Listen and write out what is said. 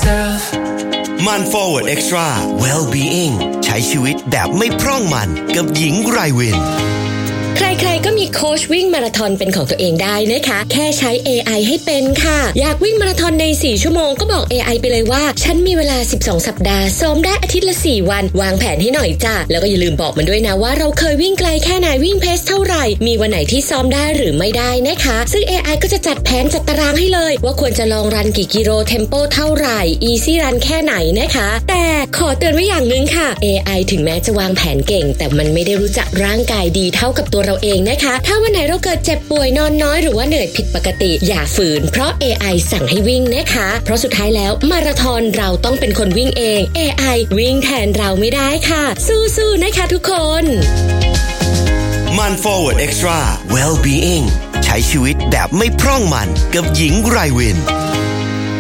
myself มัน Forward Extra Well-being ใช้ชีวิตแบบไม่พร่องมันกับหญิงไรวินใครๆก็มีโค้ชวิ่งมาราธอนเป็นของตัวเองได้นะคะแค่ใช้ AI ให้เป็นค่ะอยากวิ่งมาราธอนใน4ชั่วโมงก็บอก AI ไปเลยว่าฉันมีเวลา12สัปดาห์ซ้อมได้อาทิตย์ละ4วันวางแผนให้หน่อยจ้ะแล้วก็อย่าลืมบอกมันด้วยนะว่าเราเคยวิ่งไกลแค่ไหนวิ่งเพสเท่าไหร่มีวันไหนที่ซ้อมได้หรือไม่ได้นะคะซึ่ง AI ก็จะจัดแผนจัดตารางให้เลยว่าควรจะลองรันกี่กิโลเทมโปเท่าไหร่ Easy Run แค่ไหนนะคะแต่ขอเตือนไว้อย่างนึงค่ะ AI ถึงแม้จะวางแผนเก่งแต่มันไม่ได้รู้จักร่างกายดีเท่ากับตัวเราเองนะคะถ้าวันไหนเราเกิดเจ็บป่วยนอนน้อยหรือว่าเหนื่อยผิดปกติอย่าฝืนเพราะ AI สั่งให้วิ่งนะคะเพราะสุดท้ายแล้วมาราธอนเราต้องเป็นคนวิ่งเอง AI วิ่งแทนเราไม่ได้ค่ะสู้ๆนะคะทุกคนมัน Forward Extra Well-being ใช้ชีวิตแบบไม่พร่องมันกับหญิงไรวิน